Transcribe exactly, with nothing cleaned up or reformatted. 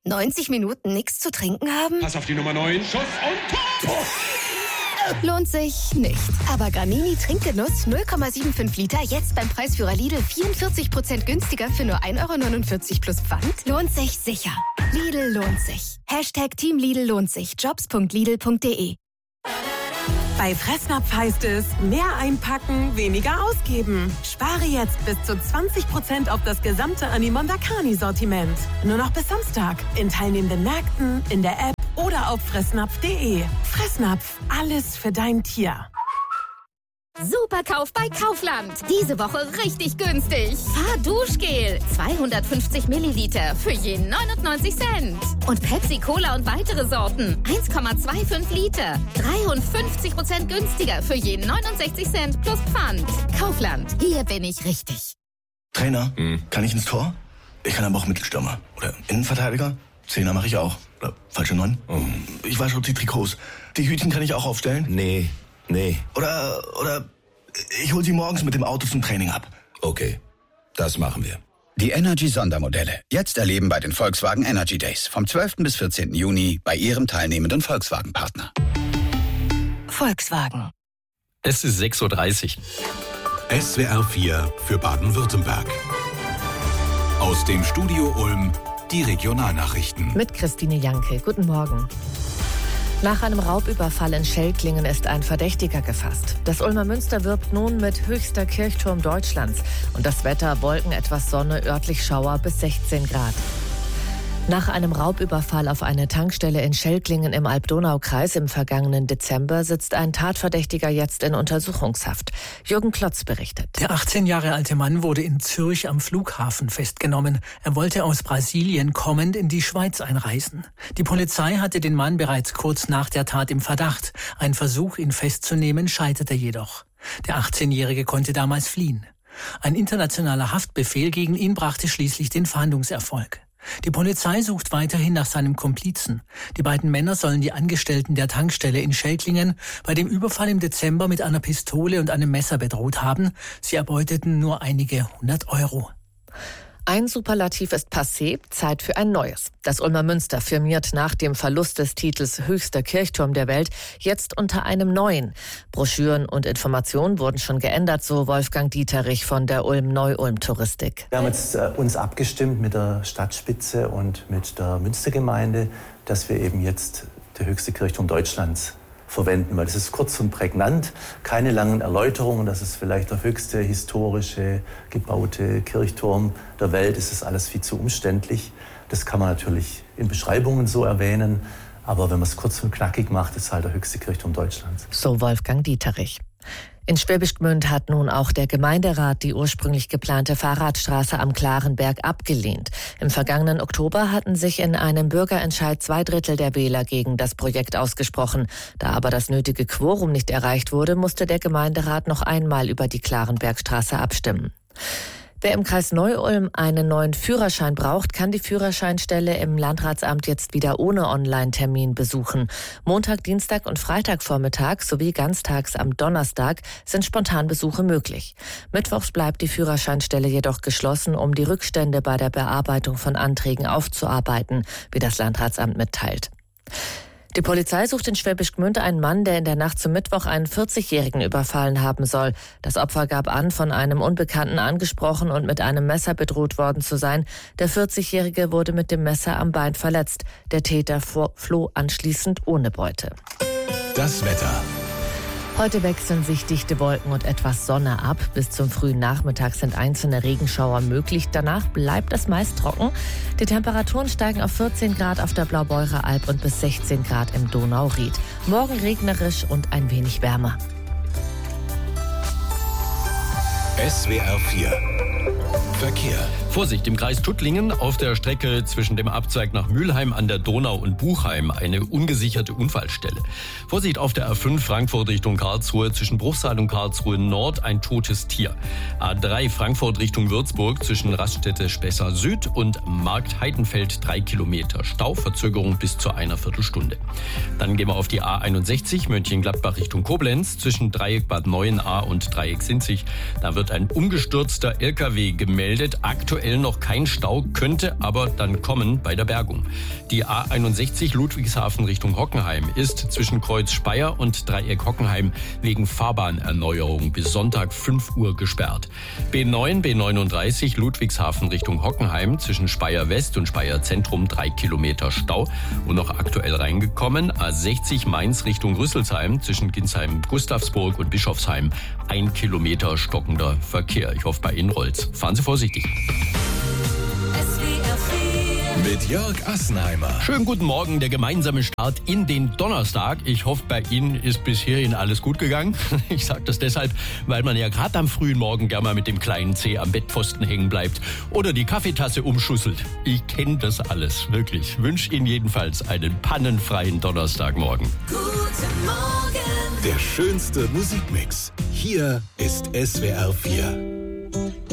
neunzig Minuten nichts zu trinken haben? Pass auf die Nummer neun, Schuss und Tor! Lohnt sich nicht. Aber Granini Trinkgenuss null Komma fünfundsiebzig Liter jetzt beim Preisführer Lidl vierundvierzig Prozent günstiger für nur ein Euro neunundvierzig plus Pfand. Lohnt sich sicher. Lidl lohnt sich. Hashtag Team Lidl lohnt sich. jobs punkt lidl punkt de. Bei Fressnapf heißt es, mehr einpacken, weniger ausgeben. Spare jetzt bis zu zwanzig Prozent auf das gesamte Animonda Carni-Sortiment. Nur noch bis Samstag. In teilnehmenden Märkten, in der App oder auf fressnapf punkt de. Fressnapf, alles für dein Tier. Superkauf bei Kaufland. Diese Woche richtig günstig. Fahrduschgel. zweihundertfünfzig Milliliter für je neunundneunzig Cent. Und Pepsi Cola und weitere Sorten. eins Komma fünfundzwanzig Liter. dreiundfünfzig Prozent günstiger für je neunundsechzig Cent plus Pfand. Kaufland. Hier bin ich richtig. Trainer, hm. kann ich ins Tor? Ich kann aber auch Mittelstürmer. Oder Innenverteidiger. Zehner mache ich auch. Oder falsche Neun. Oh. Ich wasche auch die Trikots. Die Hütchen kann ich auch aufstellen? Nee. Nee. Oder, oder ich hol sie morgens mit dem Auto zum Training ab. Okay, das machen wir. Die Energy-Sondermodelle. Jetzt erleben bei den Volkswagen Energy Days. Vom zwölften bis vierzehnten Juni bei Ihrem teilnehmenden Volkswagen-Partner. Volkswagen. Es ist sechs Uhr dreißig. S W R vier für Baden-Württemberg. Aus dem Studio Ulm die Regionalnachrichten. Mit Christine Janke. Guten Morgen. Nach einem Raubüberfall in Schelklingen ist ein Verdächtiger gefasst. Das Ulmer Münster wirbt nun mit höchster Kirchturm Deutschlands. Und das Wetter: Wolken, etwas Sonne, örtlich Schauer bis sechzehn Grad. Nach einem Raubüberfall auf eine Tankstelle in Schelklingen im Alb-Donau-Kreis im vergangenen Dezember sitzt ein Tatverdächtiger jetzt in Untersuchungshaft. Jürgen Klotz berichtet. Der achtzehn Jahre alte Mann wurde in Zürich am Flughafen festgenommen. Er wollte aus Brasilien kommend in die Schweiz einreisen. Die Polizei hatte den Mann bereits kurz nach der Tat im Verdacht. Ein Versuch, ihn festzunehmen, scheiterte jedoch. Der achtzehnjährige konnte damals fliehen. Ein internationaler Haftbefehl gegen ihn brachte schließlich den Fahndungserfolg. Die Polizei sucht weiterhin nach seinem Komplizen. Die beiden Männer sollen die Angestellten der Tankstelle in Schelklingen bei dem Überfall im Dezember mit einer Pistole und einem Messer bedroht haben. Sie erbeuteten nur einige hundert Euro. Ein Superlativ ist passé, Zeit für ein neues. Das Ulmer Münster firmiert nach dem Verlust des Titels höchster Kirchturm der Welt jetzt unter einem neuen. Broschüren und Informationen wurden schon geändert, so Wolfgang Dieterich von der Ulm-Neu-Ulm-Touristik. Wir haben jetzt äh, uns abgestimmt mit der Stadtspitze und mit der Münstergemeinde, dass wir eben jetzt der höchste Kirchturm Deutschlands verwenden, weil das ist kurz und prägnant, keine langen Erläuterungen, das ist vielleicht der höchste historische gebaute Kirchturm der Welt, das ist alles viel zu umständlich. Das kann man natürlich in Beschreibungen so erwähnen, aber wenn man es kurz und knackig macht, ist halt der höchste Kirchturm Deutschlands. So Wolfgang Dieterich. In Schwäbisch Gmünd hat nun auch der Gemeinderat die ursprünglich geplante Fahrradstraße am Klarenberg abgelehnt. Im vergangenen Oktober hatten sich in einem Bürgerentscheid zwei Drittel der Wähler gegen das Projekt ausgesprochen. Da aber das nötige Quorum nicht erreicht wurde, musste der Gemeinderat noch einmal über die Klarenbergstraße abstimmen. Wer im Kreis Neu-Ulm einen neuen Führerschein braucht, kann die Führerscheinstelle im Landratsamt jetzt wieder ohne Online-Termin besuchen. Montag, Dienstag und Freitagvormittag sowie ganztags am Donnerstag sind Spontanbesuche möglich. Mittwochs bleibt die Führerscheinstelle jedoch geschlossen, um die Rückstände bei der Bearbeitung von Anträgen aufzuarbeiten, wie das Landratsamt mitteilt. Die Polizei sucht in Schwäbisch Gmünd einen Mann, der in der Nacht zum Mittwoch einen vierzigjährigen überfallen haben soll. Das Opfer gab an, von einem Unbekannten angesprochen und mit einem Messer bedroht worden zu sein. Der vierzigjährige wurde mit dem Messer am Bein verletzt. Der Täter floh anschließend ohne Beute. Das Wetter. Heute wechseln sich dichte Wolken und etwas Sonne ab. Bis zum frühen Nachmittag sind einzelne Regenschauer möglich. Danach bleibt es meist trocken. Die Temperaturen steigen auf vierzehn Grad auf der Blaubeurer Alb und bis sechzehn Grad im Donau-Ried. Morgen regnerisch und ein wenig wärmer. S W R vier Verkehr. Vorsicht, im Kreis Tuttlingen auf der Strecke zwischen dem Abzweig nach Mülheim an der Donau und Buchheim eine ungesicherte Unfallstelle. Vorsicht auf der A fünf Frankfurt Richtung Karlsruhe zwischen Bruchsal und Karlsruhe Nord ein totes Tier. A drei Frankfurt Richtung Würzburg zwischen Raststätte Spessart Süd und Markt Heidenfeld drei Kilometer Stau, Verzögerung bis zu einer Viertelstunde. Dann gehen wir auf die A einundsechzig Mönchengladbach Richtung Koblenz zwischen Dreieck Bad Neuenahr und Dreieck Sinzig. Da wird ein umgestürzter L K W gemeldet. Aktuell noch kein Stau, könnte aber dann kommen bei der Bergung. Die A einundsechzig Ludwigshafen Richtung Hockenheim ist zwischen Kreuz Speyer und Dreieck Hockenheim wegen Fahrbahnerneuerung bis Sonntag fünf Uhr gesperrt. B neun, B neununddreißig Ludwigshafen Richtung Hockenheim zwischen Speyer West und Speyer Zentrum drei Kilometer Stau. Und noch aktuell reingekommen, A sechzig Mainz Richtung Rüsselsheim zwischen Ginsheim, Gustavsburg und Bischofsheim ein Kilometer stockender Verkehr. Ich hoffe, bei Ihnen rollt's. Fahren Sie vorsichtig. Mit Jörg Assenheimer. Schönen guten Morgen, der gemeinsame Start in den Donnerstag. Ich hoffe, bei Ihnen ist bis hierhin alles gut gegangen. Ich sage das deshalb, weil man ja gerade am frühen Morgen gerne mal mit dem kleinen Zeh am Bettpfosten hängen bleibt oder die Kaffeetasse umschusselt. Ich kenne das alles, wirklich. Wünsche Ihnen jedenfalls einen pannenfreien Donnerstagmorgen. Guten Morgen. Der schönste Musikmix. Hier ist S W R vier.